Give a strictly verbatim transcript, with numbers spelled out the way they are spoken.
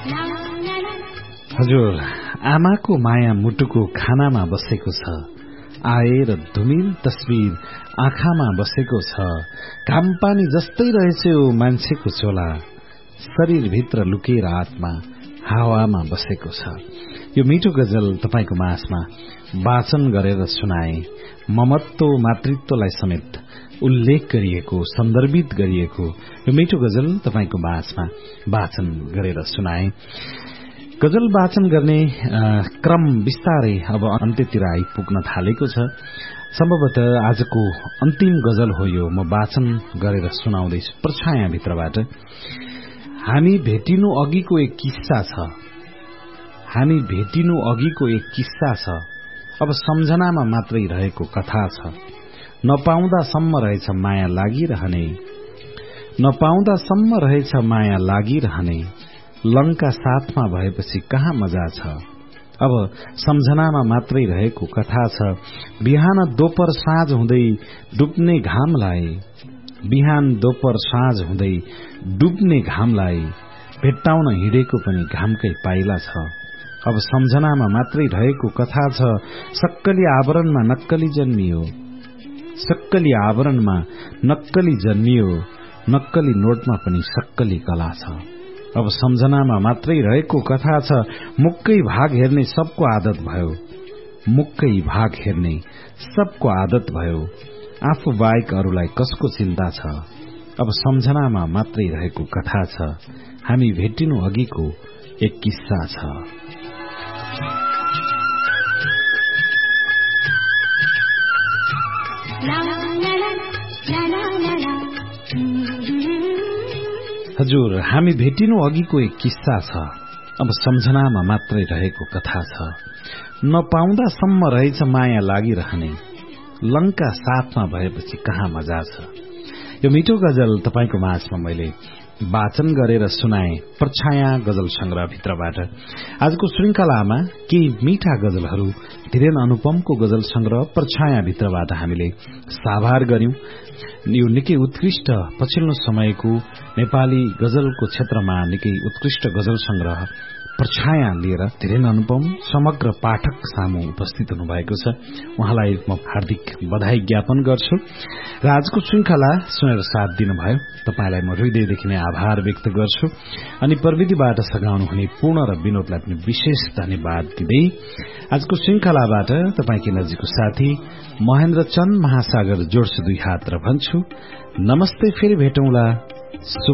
हजुर, आमाको माया मुटुको खानामा बसेको छ, आएर धुमिल तस्बिर आँखामा बसेको छ, घाम पानी जस्तै रहेछ यो मान्छेको चोला, शरीरभित्र लुकेर आत्मा हावामा बसेको छ। यो मिठो गजल तपाईको माझमा वाचन गरेर सुनाए। ममत्व मातृत्वलाई समेत उल्लेख गरिएको, सन्दर्भित गरिएको यो मिठो गजल तपाईको माझमा वाचन गरेर सुनाए। गजल वाचन गर्ने क्रम बिस्तारै अब अन्त्यतिर आइपुग्न थालेको छ। सम्भवतः आजको अन्तिम गजल हो यो, म वाचन गरेर सुनाउँदैछु परछायाभित्रबाट। हामी भेटिनु अघिको एक किस्सा छ, हामी भेटिनु अघिको एक किस्सा छ, अब सम्झनामा मात्रै रहेको कथा छ। नपाउँदासम्म रहेछ माया लागिरहने, नपाउँदासम्म रहेछ माया लागिरहने, लंका साथमा भएपछि कहाँ मजा छ, अब सम्झनामा मात्रै रहेको कथा छ। बिहान दोपहर साँझ हुँदै डुब्ने घामलाई, बिहान दोपहर साँझ हुँदै डुब्ने घामलाई भेट्टाउन हिँडेको पनि घामकै पाइला छ, अब सम्झनामा मात्रै रहेको कथा छ। सक्कली आवरणमा नक्कली जन्मियो, सक्कली आवरणमा नक्कली जन्मियो, नक्कली नोटमा पनि सक्कली कला छ, अब सम्झनामा मात्रै रहेको कथा छ। मुक्कै भाग हेर्ने सबको आदत भयो, मुक्कै भाग हेर्ने सबको आदत भयो, आफू बाहेक अरूलाई कसको चिन्ता छ, अब सम्झनामा मात्रै रहेको कथा छ। हामी भेटिनु अघिको एक किस्सा छ। हजुर, हामी भेटिनु अघिको एक किस्सा छ, अब सम्झनामा मात्रै रहेको कथा छ। नपाउँदासम्म रहेछ माया लागिरहने, लंका साथमा भएपछि कहाँ मजा छ। यो मिठो गजल तपाईको माझमा मैले वाचन गरेर सुनाए परछाया गजल संग्रह भित्रबाट। आजको श्रृंखलामा केही मीठा गजलहरू धीरेन अनुपमको गजल संग्रह परछाया भित्रबाट हामीले साभार गर्यौं। यो निकै उत्कृष्ट पछिल्लो समयको नेपाली गजलको क्षेत्रमा निकै उत्कृष्ट गजल संग्रह परछाया लिएर धीरेन अनुपम समग्र पाठक सामु उपस्थित हुनुभएको छ। उहाँलाई म हार्दिक बधाई ज्ञापन गर्छु र आजको श्रृंखला सुनेर साथ दिनुभयो तपाईलाई म हृदयदेखि नै आभार व्यक्त गर्छु। अनि प्रविधिबाट सघाउनु हुने पूर्ण र विनोदलाई पनि विशेष धन्यवाद दिँदै आजको श्रृंखलाबाट तपाईकै नजिकको साथी महेन्द्र चन्द महासागर जोड्छु दुई हात र भन्छु नमस्ते। फेरि भेटौँला।